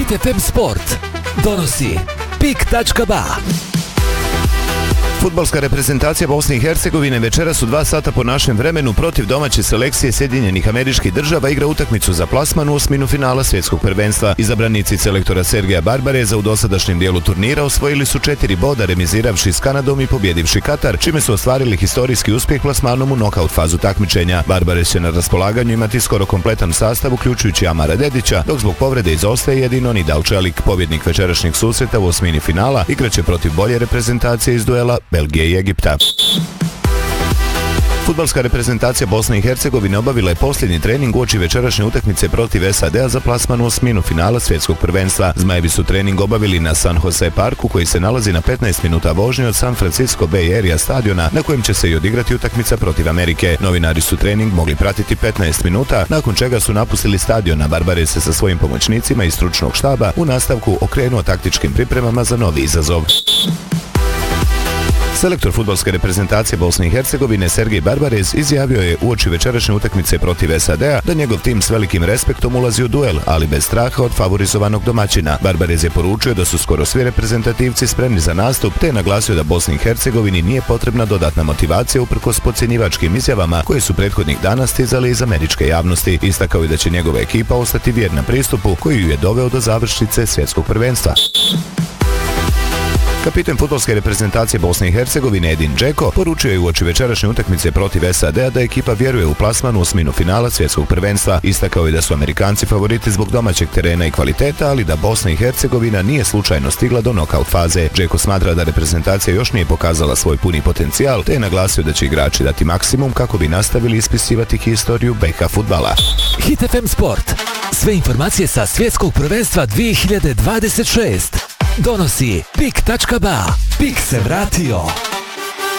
Hit FM Sport donosi PIK.ba. Fudbalska reprezentacija Bosne i Hercegovine večeras u 2 sata po našem vremenu protiv domaće selekcije Sjedinjenih Američkih Država igra utakmicu za plasman u osminu finala svjetskog prvenstva. Izabranici selektora Sergeja Barbareza u dosadašnjem dijelu turnira osvojili su 4 boda remiziravši s Kanadom i pobjedivši Katar, čime su ostvarili historijski uspjeh plasmanom u nokaut fazu takmičenja. Barbarez će na raspolaganju imati skoro kompletan sastav uključujući Amara Dedića, dok zbog povrede izostaje jedino Nidal Čelik. Pobjednik večerašnjeg susreta u osmini finala igraće protiv bolje reprezentacije iz duela Belgije i Egipta. Fudbalska reprezentacija Bosne i Hercegovine obavila je posljednji trening uoči večerašnje utakmice protiv SAD-a za plasman u osminu finala svjetskog prvenstva. Zmajevi su trening obavili na San Jose parku koji se nalazi na 15 minuta vožnje od San Francisco Bay Area stadiona na kojem će se i odigrati utakmica protiv Amerike. Novinari su trening mogli pratiti 15 minuta, nakon čega su napustili stadion, a Barbarez se sa svojim pomoćnicima iz stručnog štaba u nastavku okrenuo taktičkim pripremama za novi izazov. Selektor fudbalske reprezentacije Bosne i Hercegovine Sergej Barbarez izjavio je uoči večerašnje utakmice protiv SAD-a da njegov tim s velikim respektom ulazi u duel, ali bez straha od favorizovanog domaćina. Barbarez je poručio da su skoro svi reprezentativci spremni za nastup, te je naglasio da Bosni i Hercegovini nije potrebna dodatna motivacija uprkos podcjenjivačkim izjavama koje su prethodnih dana stizali iz američke javnosti. Istakao je da će njegova ekipa ostati vjerna pristupu koji ju je doveo do završnice svjetskog prvenstva. Kapiten fudbalske reprezentacije Bosne i Hercegovine Edin Džeko poručio je uoči večerašnje utakmice protiv SAD-a da ekipa vjeruje u plasman u osminu finala svjetskog prvenstva. Istakao je da su Amerikanci favoriti zbog domaćeg terena i kvaliteta, ali da Bosna i Hercegovina nije slučajno stigla do nokaut faze. Džeko smatra da reprezentacija još nije pokazala svoj puni potencijal, te je naglasio da će igrači dati maksimum kako bi nastavili ispisivati historiju BiH fudbala. Hit FM Sport. Sve informacije sa svjetskog prvenstva 2026. donosi PIK.ba. PIK se vratio.